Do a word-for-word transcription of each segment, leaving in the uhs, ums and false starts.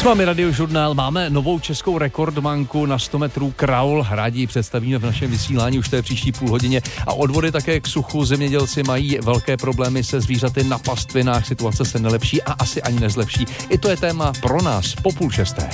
S vámi Radiožurnál, máme novou českou rekordmanku na sto metrů kraul, rádi ji představíme v našem vysílání už té příští půl hodině a od vody také k suchu. Zemědělci mají velké problémy se zvířaty na pastvinách, situace se nelepší a asi ani nezlepší. I to je téma pro nás po půl šesté.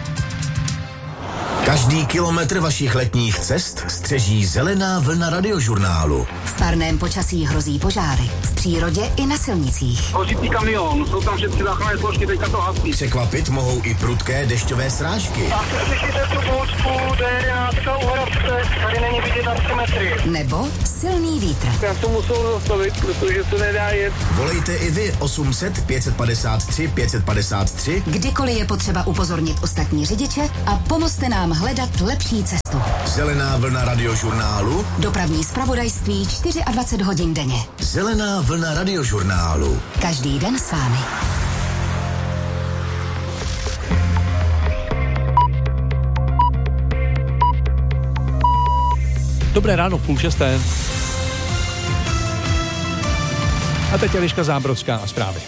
Každý kilometr vašich letních cest střeží zelená vlna Radiožurnálu. V parném počasí hrozí požáry. V přírodě i na silnicích. Hořící kamion, jsou tam všechny záchranné složky, teďka to hasí. Překvapit mohou i prudké dešťové srážky. A slyšíte tu bouřku, D jedenáct u Hradce, tady není vidět na tři metry. Nebo silný vítr. Já to musel zastavit, protože to nedá jet. Volejte i vy osm set pět padesát tři pět padesát tři. Kdykoliv je potřeba upozornit ostatní řidiče a pomozte nám hledat lepší cestu. Zelená vlna Radiožurnálu. Dopravní zpravodajství dvacet čtyři hodin denně. Zelená vlna Radiožurnálu. Každý den s vámi. Dobré ráno, půl šesté. A teď Eliška Zábrodská a zprávy.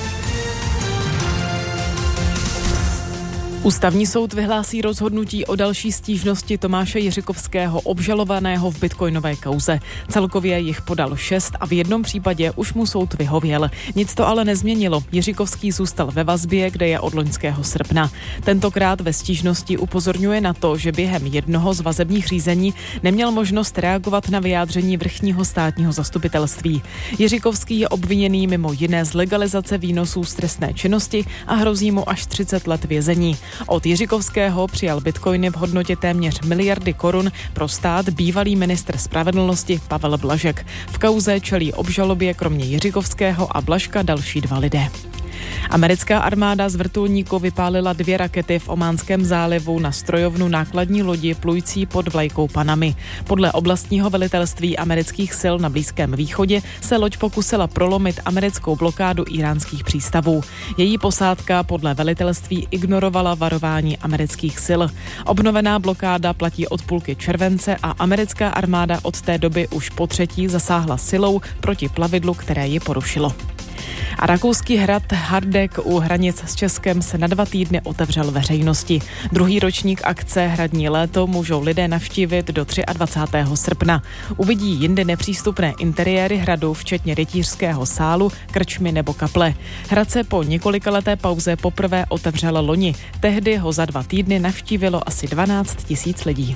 Ústavní soud vyhlásí rozhodnutí o další stížnosti Tomáše Jiřikovského obžalovaného v bitcoinové kauze. Celkově jich podal šest a v jednom případě už mu soud vyhověl. Nic to ale nezměnilo. Jiřikovský zůstal ve vazbě, kde je od loňského srpna. Tentokrát ve stížnosti upozorňuje na to, že během jednoho z vazebních řízení neměl možnost reagovat na vyjádření vrchního státního zastupitelství. Jiřikovský je obviněný mimo jiné z legalizace výnosů z trestné činnosti a hrozí mu až třicet let vězení. Od Jiřikovského přijal bitcoiny v hodnotě téměř miliardy korun pro stát bývalý ministr spravedlnosti Pavel Blažek. V kauze čelí obžalobě kromě Jiřikovského a Blažka další dva lidé. Americká armáda z vrtulníku vypálila dvě rakety v Ománském zálivu na strojovnu nákladní lodi plující pod vlajkou Panamy. Podle oblastního velitelství amerických sil na Blízkém východě se loď pokusila prolomit americkou blokádu íránských přístavů. Její posádka podle velitelství ignorovala varování amerických sil. Obnovená blokáda platí od půlky července a americká armáda od té doby už po třetí zasáhla silou proti plavidlu, které ji porušilo. A rakouský hrad Hardegg u hranic s Českem se na dva týdny otevřel veřejnosti. Druhý ročník akce Hradní léto můžou lidé navštívit do dvacátého třetího srpna. Uvidí jindy nepřístupné interiéry hradu, včetně rytířského sálu, krčmy nebo kaple. Hrad se po několikaleté pauze poprvé otevřel loni. Tehdy ho za dva týdny navštívilo asi dvanáct tisíc lidí.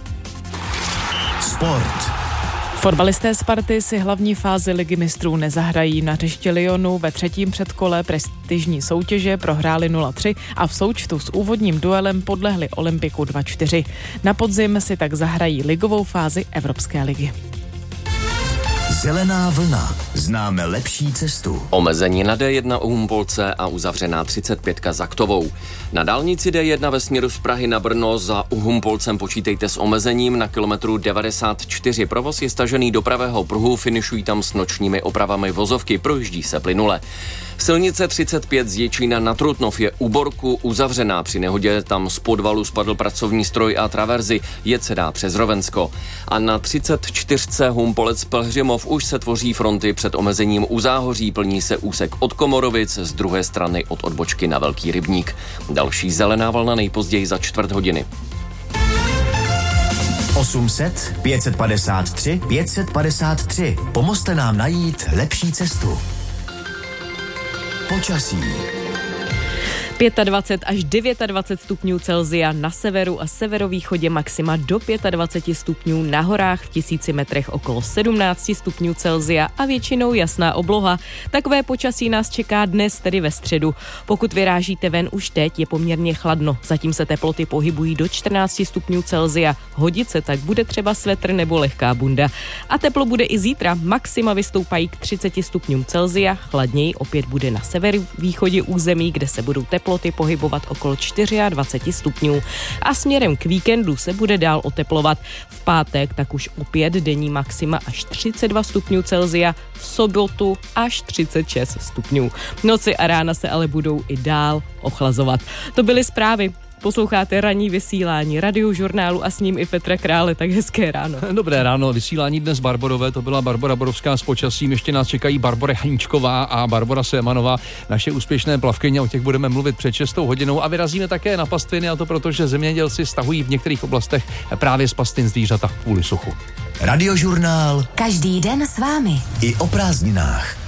Sport. Fotbalisté Sparty si hlavní fázi Ligy mistrů nezahrají. Na hřišti Lyonu ve třetím předkole prestižní soutěže prohráli nula tři a v součtu s úvodním duelem podlehli Olympiku dva čtyři. Na podzim si tak zahrají ligovou fázi Evropské ligy. Zelená vlna. Známe lepší cestu. Omezení na D jedna u Humpolce a uzavřená třicet pět za Ktovou. Na dálnici D jedna ve směru z Prahy na Brno za Humpolcem počítejte s omezením na kilometru devadesát čtyři. Provoz je stažený do pravého pruhu, finišují tam s nočními opravami vozovky, projíždí se plynule. Silnice třicet pět z Jičína na Trutnov je u Borku uzavřená. Při nehodě tam z podvalu spadl pracovní stroj a traverzy, jet se dá přes Rovensko. A na třicet čtyřce Humpolec Pelhřimov už se tvoří fronty před omezením u Záhoří, plní se úsek od Komorovic, z druhé strany od odbočky na Velký Rybník. Další zelená vlna nejpozději za čtvrt hodiny. osm set pět padesát tři pět padesát tři. Pomozte nám najít lepší cestu. Počasí. dvacet pět až dvacet devět stupňů Celsia na severu a severovýchodě, maxima do dvacet pět stupňů, na horách v tisíci metrech okolo sedmnáct stupňů Celsia a většinou jasná obloha. Takové počasí nás čeká dnes, tedy ve středu. Pokud vyrážíte ven už teď, je poměrně chladno. Zatím se teploty pohybují do čtrnáct stupňů Celsia. Hodit se tak bude třeba svetr nebo lehká bunda. A teplo bude i zítra. Maxima vystoupají k třicet stupňům Celsia. Chladněji opět bude na severovýchodě území, kde se budou teploty pohybovat okolo dvacet čtyři stupňů a směrem k víkendu se bude dál oteplovat. V pátek tak už opět denní maxima až třicet dva stupňů Celsia, v sobotu až třicet šest stupňů. Noci a rána se ale budou i dál ochlazovat. To byly zprávy. Posloucháte ranní vysílání Radiožurnálu a s ním i Petra Krále, tak hezké ráno. Dobré ráno, vysílání dnes Barborové, to byla Barbora Borovská s počasím, ještě nás čekají Barbora Haníčková a Barbora Sémanová, naše úspěšné plavkyně, o těch budeme mluvit před šestou hodinou a vyrazíme také na pastviny, a to proto, že zemědělci stahují v některých oblastech právě z pastvin zvířata kvůli suchu. Radiožurnál. Každý den s vámi. I o prázdninách.